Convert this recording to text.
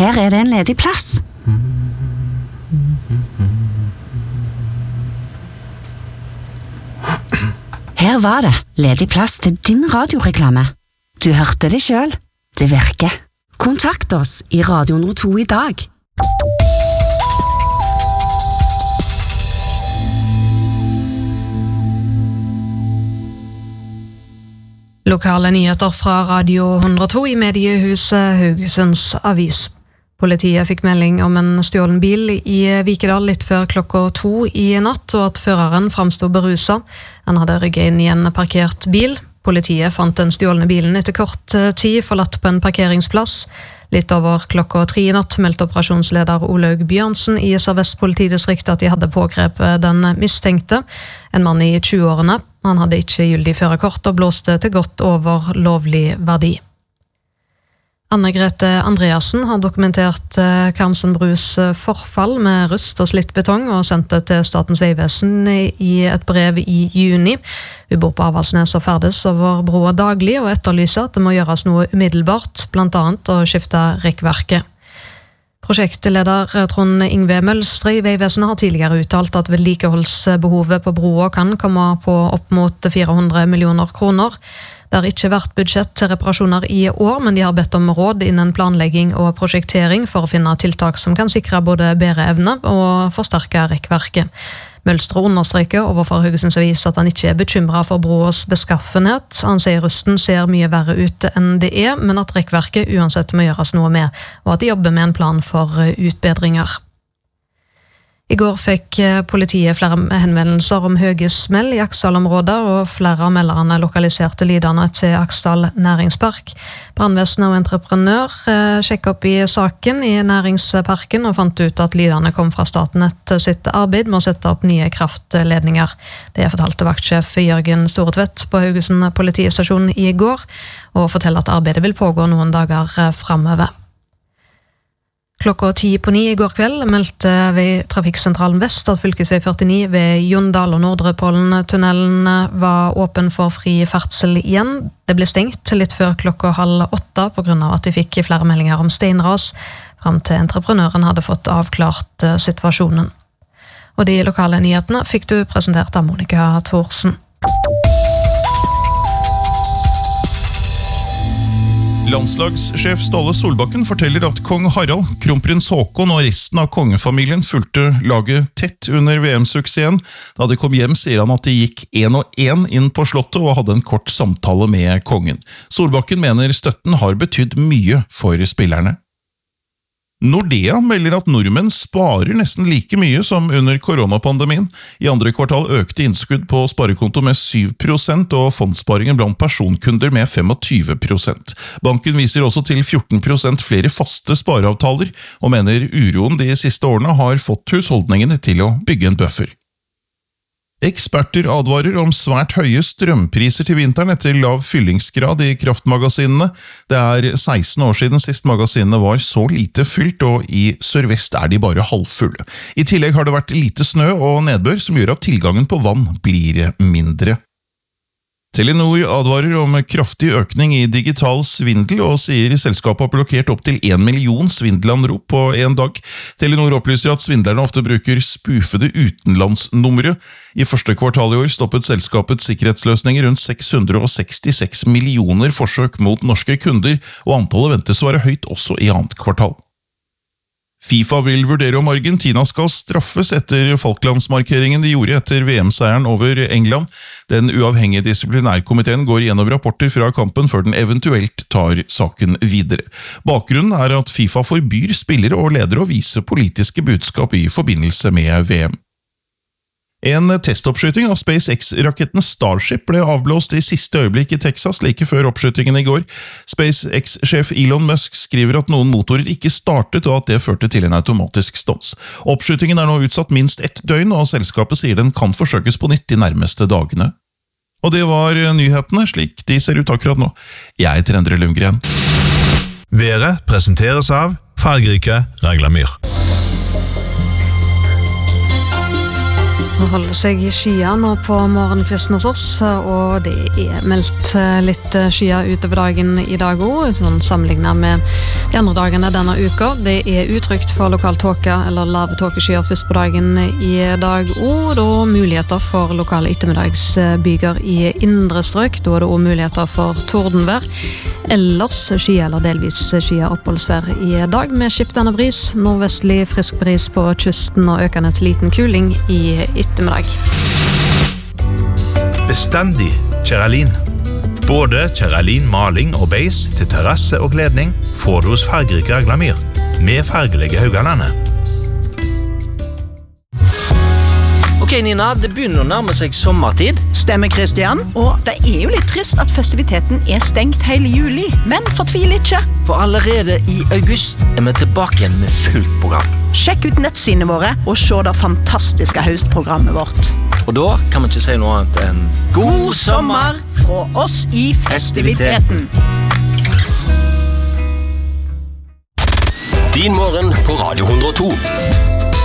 Her det en ledig plass. Her var det ledig plass til din radioreklame. Du hørte det selv. Det virker. Kontakt oss i Radio 102 i dag. Lokale nyheter fra Radio 102 i mediehuset Haugesunds Avis. Politiet fikk melding om en stjålen bil i Vikedal litt før klokka 2 i natt, og at føreren fremstod beruset. Han hadde rygget inn i en parkert bil. Politiet fant den stjålne bilen etter kort tid forlatt på en parkeringsplass. Litt over klokka 3 i natt meldte operasjonsleder Olaug Bjørnsen i Sør-Vest politidistrikt at de hadde pågrepet den mistenkte, en mann i 20-årene. Han hadde ikke gyldig førerkort og blåste til godt over lovlig verdi. Anne-Grete Andreassen har dokumentert Karmsen Brus forfall med rust og slitt betong og sendt det til Statens vegvesen i et brev i juni. Hun bor på Avaldsnes og ferdes over broa daglig og etterlyser at det må gjøres noe umiddelbart, blant annet å skifte rekkverket. Prosjektleder Trond Ingve Mølstre i Vegvesenet har tidligere uttalt at vedlikeholdsbehovet på broa kan komme på opp mot 400 millioner kroner. Det har ikke vært budsjett til reparasjoner i år, men de har bedt om råd innen planlegging og prosjektering for å finne tiltak som kan sikre både bedre evne og forsterke rekkverket. Mølstre understreker overfor Haugesunds Avis at han ikke bekymret for broas beskaffenhet. Han sier rusten ser mye verre ut enn det men at rekkverket uansett må gjøres noe med, og at de jobber med en plan for utbedringer. I går fikk politiet flere henvendelser om høye smell i Aksdal-området, og flere av melderne lokaliserte lydene til Aksdal næringspark. Brandvesenet og entreprenør sjekket opp i saken i næringsparken og fant ut at lydene kom fra Statnett sitt arbeid med å sette opp nye kraftledninger. Det fortalte vaktsjef Jørgen Storetvedt på Haugesund politistasjon i går, og forteller at arbeidet vil pågå noen dager fremover. Klokka 10:09 i går kveld meldte ved Trafikksentralen Vest at fylkesvei 49 ved Jondal og Nordrepollen-tunnelen var åpen for fri ferdsel igjen. Det ble stengt litt før klokka 7:30 på grunn av at de fikk flere meldinger om steinras, frem til entreprenøren hadde fått avklart situasjonen. Og de lokale nyhetene fikk du presentert av Monica Thorsen. Landslagssjef Ståle Solbakken forteller at kong Harald, kronprins Håkon og resten av kongefamilien fulgte laget tett under VM-suksessen. Da de kom hjem sier han at de gikk 1-1 inn på slottet og hadde en kort samtale med kongen. Solbakken mener støtten har betydd mye for spillerne. Nordea melder at nordmenn sparer nesten like mye som under koronapandemien. I andre kvartal økte innskudd på sparekonto med 7% og fondssparingen blant personkunder med 25%. Banken viser også til 14% flere faste spareavtaler, og mener uroen de siste årene har fått husholdningene til å bygge en buffer. Eksperter advarer om svært høye strømpriser til vinteren etter lav fyllingsgrad i kraftmagasinene. Det 16 år siden sist magasinene var så lite fylt, og i Sør-Vest de bare halvfulle. I tillegg har det vært lite snø og nedbør som gjør at tilgangen på vann blir mindre. Telenor advarer om kraftig økning i digital svindel og sier selskapet har blokkert opp til 1 million svindelanrop på en dag. Telenor opplyser at svindlerne ofte bruker spufede utenlandsnumre. I første kvartal i år stoppet selskapets sikkerhetsløsninger rundt 666 millioner forsøk mot norske kunder, og antallet ventes å være høyt også i annet kvartal. FIFA vil vurdere om Argentina skal straffes etter Falklandsmarkeringen de gjorde etter VM-seieren over England. Den uavhengige disiplinærkomiteen går gjennom rapporter fra kampen før den eventuelt tar saken videre. Bakgrunnen at FIFA forbyr spillere og ledere å vise politiske budskap i forbindelse med VM. En testoppskyting av SpaceX-raketten Starship ble avblåst i siste øyeblikk i Texas like før oppskytingen i går. SpaceX-sjef Elon Musk skriver at noen motorer ikke startet, og at det førte til en automatisk stans. Oppskytingen nå utsatt minst 1 døgn, og selskapet sier den kan forsøkes på nytt de nærmeste dagene. Og det var nyhetene, slik de ser ut akkurat nå. Jeg heter Endre Lundgren. Været presenteres av fargerike Raglamyr. holder seg i skya nå på morgenkvisten hos oss, og det meldt litt skya utover dagen i dag også, sånn sammenlignet med de andre dagene denne uka. Det utrygt for lokal tåke eller lave tåkeskyer først på dagen i dag, og da muligheter for lokale ettermiddagsbyger i indre strøk. Da det også muligheter for tordenvær. Ellers skya eller delvis skya oppholdsvær i dag med skiftende bris, nordvestlig frisk bris på kysten og økende til liten kuling i ettermiddag. Bestandig Kjeralin. Både Kjeralin maling og beis til terrasse og kledning får du hos fargerike Aglamyr med fargelige Haugalandet. Ok Nina, det begynner å nærme seg sommertid. Stemmer Christian, og det jo litt trist at festiviteten stengt hele juli, men fortvil ikke. For allerede i august vi tilbake igjen med fullt program. Sjekk ut nettsidene våre og se det fantastiske høstprogrammet vårt. Og da kan man ikke si noe annet enn God sommer fra oss i festiviteten. Din morgen på Radio 102.